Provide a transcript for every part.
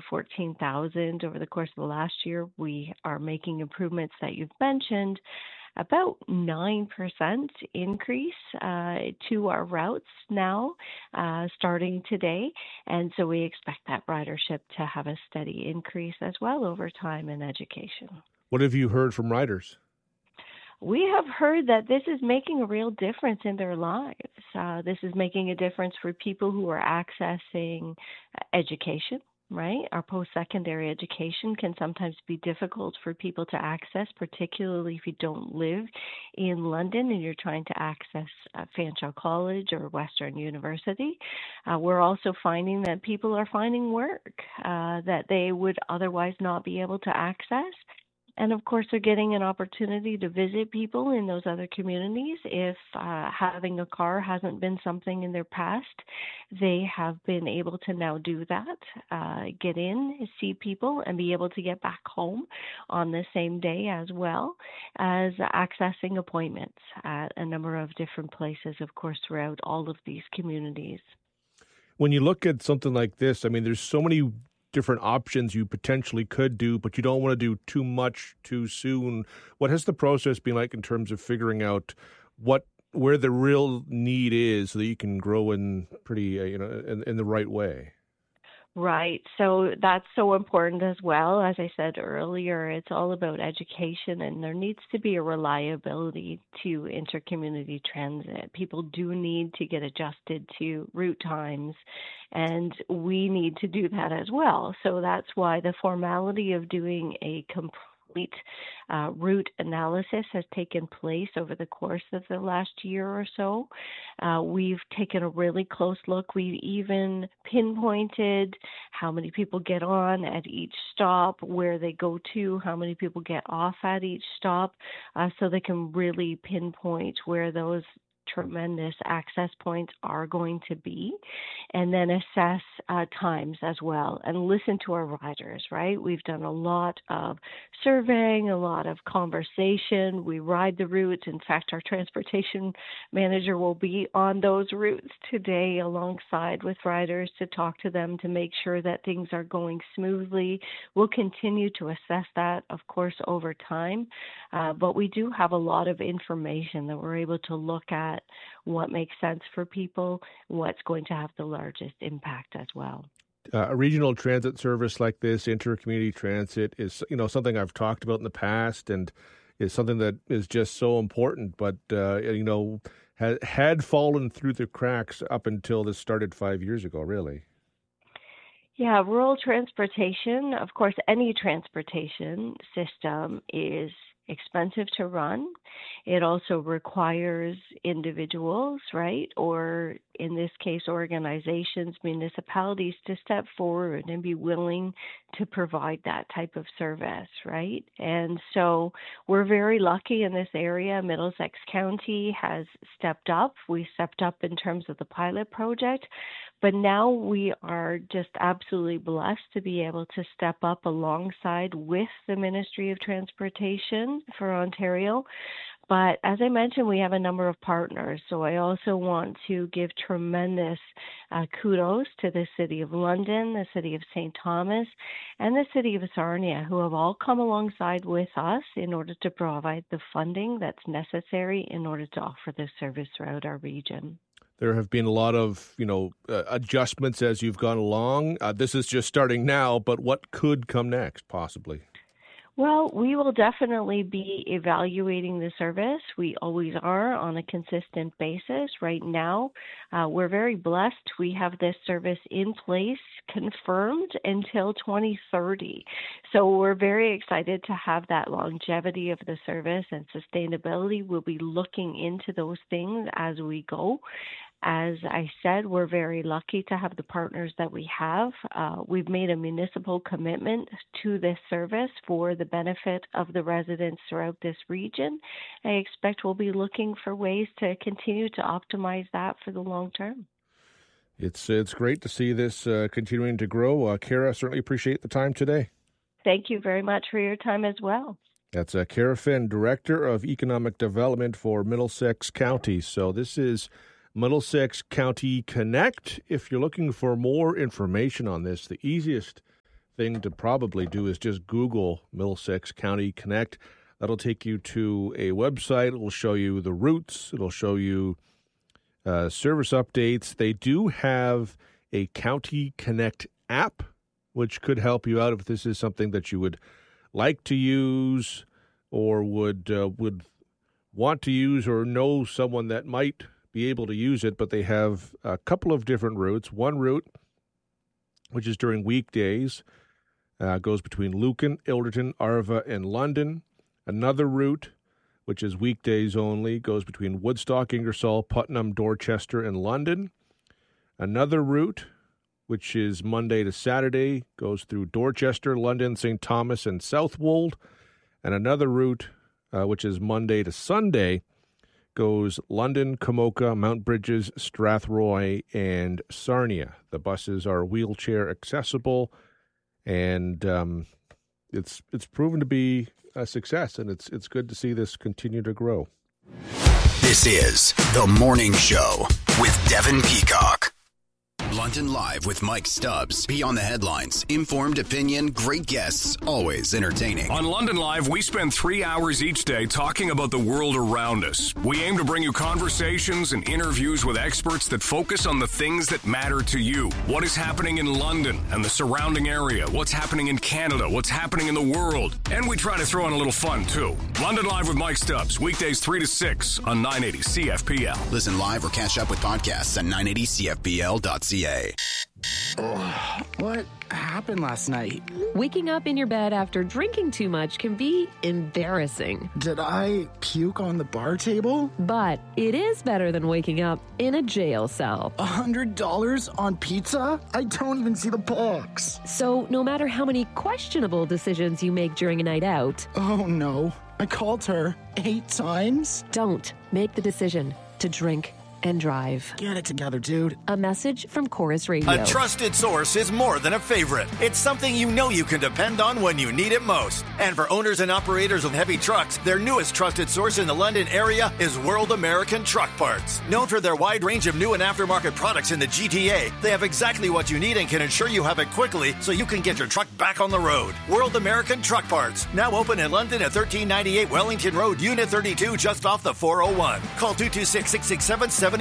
over 14,000 over the course of the last year. We are making improvements that you've mentioned, about 9% increase to our routes now, starting today. And so we expect that ridership to have a steady increase as well over time in education. What have you heard from riders? We have heard that this is making a real difference in their lives. This is making a difference for people who are accessing education, right? Our post-secondary education can sometimes be difficult for people to access, particularly if you don't live in London and you're trying to access Fanshawe College or Western University. We're also finding that people are finding work that they would otherwise not be able to access. And of course, they're getting an opportunity to visit people in those other communities. If having a car hasn't been something in their past, they have been able to now do that, get in, see people, and be able to get back home on the same day, as well as accessing appointments at a number of different places, of course, throughout all of these communities. When you look at something like this, I mean, there's so many different options you potentially could do, but you don't want to do too much too soon. What has the process been like in terms of figuring out where the real need is so that you can grow in pretty in the right way? Right. So that's so important as well. As I said earlier, it's all about education, and there needs to be a reliability to intercommunity transit. People do need to get adjusted to route times, and we need to do that as well. So that's why the formality of doing a complete route analysis has taken place over the course of the last year or so. We've taken a really close look. We've even pinpointed how many people get on at each stop, where they go to, how many people get off at each stop, so they can really pinpoint where those tremendous access points are going to be, and then assess times as well and listen to our riders, right? We've done a lot of surveying, a lot of conversation. We ride the routes. In fact, our transportation manager will be on those routes today alongside with riders to talk to them to make sure that things are going smoothly. We'll continue to assess that, of course, over time, but we do have a lot of information that we're able to look at what makes sense for people, what's going to have the largest impact as well. A regional transit service like this, intercommunity transit, is something I've talked about in the past, and is something that is just so important. But had fallen through the cracks up until this started 5 years ago. Really. Yeah, rural transportation. Of course, any transportation system is expensive to run. It also requires individuals, right? Or in this case, organizations, municipalities to step forward and be willing to provide that type of service, right? And so we're very lucky in this area. Middlesex County has stepped up. We stepped up in terms of the pilot project, but now we are just absolutely blessed to be able to step up alongside with the Ministry of Transportation for Ontario. But as I mentioned, we have a number of partners. So I also want to give tremendous kudos to the City of London, the City of St. Thomas, and the City of Sarnia, who have all come alongside with us in order to provide the funding that's necessary in order to offer this service throughout our region. There have been a lot of, adjustments as you've gone along. This is just starting now, but what could come next, possibly? Well, we will definitely be evaluating the service. We always are on a consistent basis. Right now, we're very blessed. We have this service in place, confirmed until 2030. So we're very excited to have that longevity of the service and sustainability. We'll be looking into those things as we go. As I said, we're very lucky to have the partners that we have. We've made a municipal commitment to this service for the benefit of the residents throughout this region. I expect we'll be looking for ways to continue to optimize that for the long term. It's great to see this continuing to grow. Kara, certainly appreciate the time today. Thank you very much for your time as well. That's Kara Finn, Director of Economic Development for Middlesex County. So this is Middlesex County Connect. If you're looking for more information on this, the easiest thing to probably do is just Google Middlesex County Connect. That'll take you to a website. It will show you the routes. It'll show you service updates. They do have a County Connect app, which could help you out if this is something that you would like to use or would want to use or know someone that might be able to use it. But they have a couple of different routes. One route, which is during weekdays, goes between Lucan, Ilderton, Arva, and London. Another route, which is weekdays only, goes between Woodstock, Ingersoll, Putnam, Dorchester, and London. Another route, which is Monday to Saturday, goes through Dorchester, London, St. Thomas, and Southwold. And another route, which is Monday to Sunday, goes London, Komoka, Mount Bridges, Strathroy, and Sarnia. The buses are wheelchair accessible, and it's proven to be a success, and it's good to see this continue to grow. This is The Morning Show with Devin Peacock. London Live with Mike Stubbs. Beyond the headlines, informed opinion, great guests, always entertaining. On London Live, we spend 3 hours each day talking about the world around us. We aim to bring you conversations and interviews with experts that focus on the things that matter to you. What is happening in London and the surrounding area? What's happening in Canada? What's happening in the world? And we try to throw in a little fun, too. London Live with Mike Stubbs, weekdays 3 to 6 on 980 CFPL. Listen live or catch up with podcasts at 980CFPL.ca. Oh, what happened last night? Waking up in your bed after drinking too much can be embarrassing. Did I puke on the bar table? But it is better than waking up in a jail cell. $100 on pizza? I don't even see the box. So no matter how many questionable decisions you make during a night out... Oh no, I called her 8 times? Don't make the decision to drink and drive. Get it together, dude. A message from Chorus Radio. A trusted source is more than a favorite. It's something you know you can depend on when you need it most. And for owners and operators of heavy trucks, their newest trusted source in the London area is World American Truck Parts. Known for their wide range of new and aftermarket products in the GTA, they have exactly what you need and can ensure you have it quickly so you can get your truck back on the road. World American Truck Parts, now open in London at 1398 Wellington Road, Unit 32, just off the 401. Call 226-667-7100,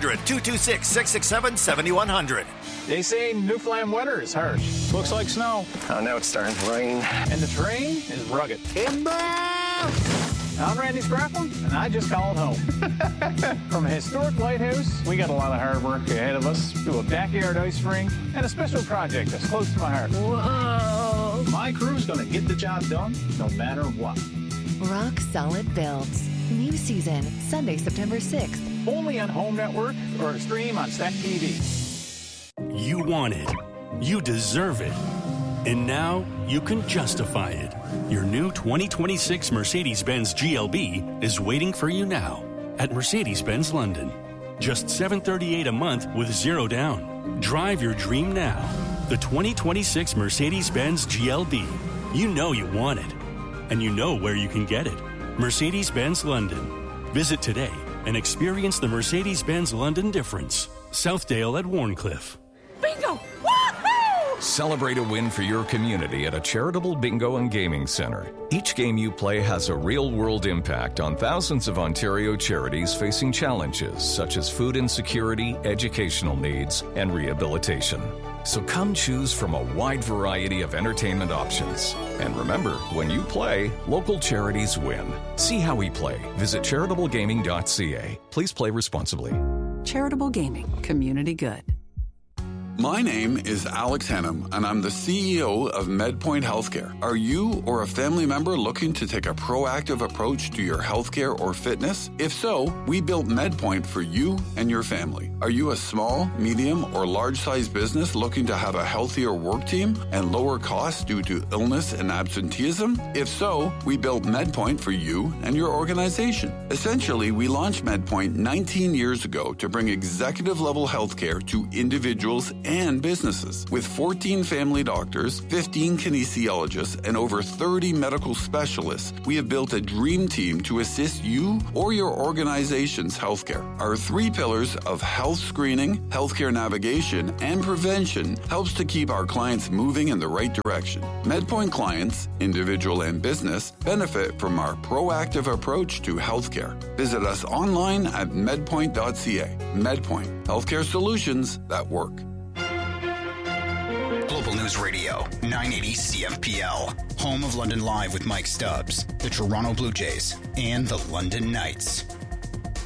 226-667-7100. They say Newfoundland weather is harsh. Looks like snow. Oh, now it's starting to rain. And the terrain is rugged. I'm Randy Sprafford, and I just called home. From a historic lighthouse, we got a lot of hard work ahead of us, to a backyard ice rink, and a special project that's close to my heart. Whoa! My crew's going to get the job done, no matter what. Rock Solid Builds. New season, Sunday, September 6th. Only on Home Network or stream on Stack TV. You want it. You deserve it. And now you can justify it. Your new 2026 Mercedes-Benz GLB is waiting for you now at Mercedes-Benz London. Just $738 a month with zero down. Drive your dream now. The 2026 Mercedes-Benz GLB. You know you want it. And you know where you can get it. Mercedes-Benz London. Visit today and experience the Mercedes-Benz London difference. Southdale at Warncliffe. Bingo! Woohoo! Celebrate a win for your community at a charitable bingo and gaming center. Each game you play has a real-world impact on thousands of Ontario charities facing challenges such as food insecurity, educational needs, and rehabilitation. So come choose from a wide variety of entertainment options. And remember, when you play, local charities win. See how we play. Visit charitablegaming.ca. Please play responsibly. Charitable Gaming. Community good. My name is Alex Hannum, and I'm the CEO of MedPoint Healthcare. Are you or a family member looking to take a proactive approach to your healthcare or fitness? If so, we built MedPoint for you and your family. Are you a small, medium, or large-sized business looking to have a healthier work team and lower costs due to illness and absenteeism? If so, we built MedPoint for you and your organization. Essentially, we launched MedPoint 19 years ago to bring executive-level healthcare to individuals and businesses. With 14 family doctors, 15 kinesiologists, and over 30 medical specialists, we have built a dream team to assist you or your organization's healthcare. Our 3 pillars of health screening, healthcare navigation, and prevention helps to keep our clients moving in the right direction. MedPoint clients, individual and business, benefit from our proactive approach to healthcare. Visit us online at medpoint.ca. MedPoint, healthcare solutions that work. Global News Radio, 980 CFPL. Home of London Live with Mike Stubbs, the Toronto Blue Jays, and the London Knights.